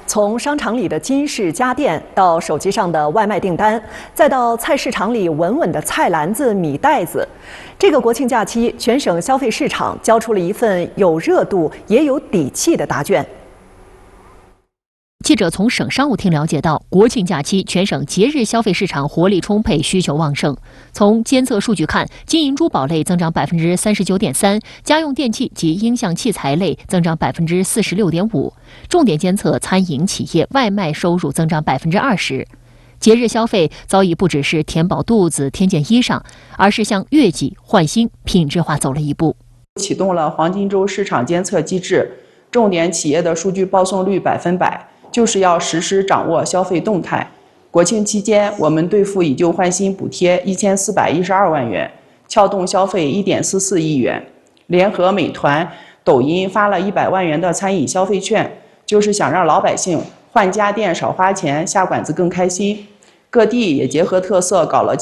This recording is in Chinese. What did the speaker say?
从商场里的金饰家电，到手机上的外卖订单，再到菜市场里稳稳的菜篮子、米袋子，这个国庆假期，全省消费市场交出了一份有热度也有底气的答卷。 记者从省商务厅了解到，国庆假期全省节日消费市场活力充沛，需求旺盛。从监测数据看，金银珠宝类增长39.3%，家用电器及音像器材类增长46.5%。重点监测餐饮企业外卖收入增长20%。节日消费早已不只是填饱肚子、添件衣裳，而是向悦己焕新、品质化走了一步。 启动了黄金周市场监测机制，重点企业的数据报送率100%。 就是要实时掌握消费动态。国庆期间，我们兑付以旧换新补贴1412万元，撬动消费1.44亿元。联合美团、抖音发了100万元的餐饮消费券，就是想让老百姓换家电少花钱，下馆子更开心。各地也结合特色搞了